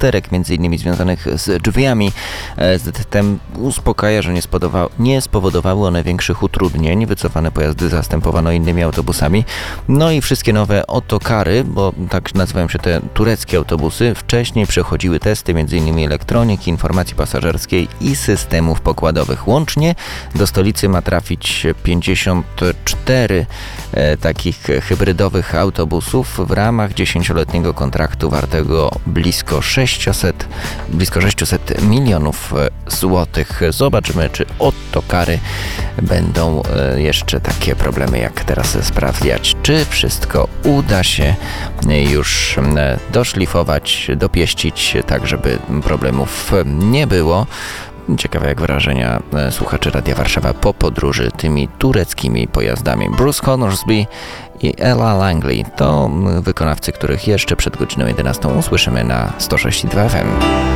usterek, m.in. związanych z drzwiami. Zatem uspokaja, że nie spowodowały one większych utrudnień. Wycofane pojazdy zastępowano innymi autobusami. No i wszystkie nowe autokary, bo tak nazywają się te tureckie autobusy, wcześniej przechodziły testy m.in. elektroniki, informacji pasażerskiej i systemów pokładowych. Łącznie do stolicy ma trafić 54 takich hybrydowych autobusów w ramach 10-letniego kontraktu wartego blisko 600 milionów złotych. Zobaczymy, czy autokary będą jeszcze takie problemy jak teraz sprawdzać, czy wszystko uda się już doszlifować, dopieścić, tak żeby problemów nie było. Ciekawe jak wrażenia słuchaczy Radia Warszawa po podróży tymi tureckimi pojazdami. Bruce Hornsby i Ella Langley to wykonawcy, których jeszcze przed godziną 11 usłyszymy na 106.2 FM.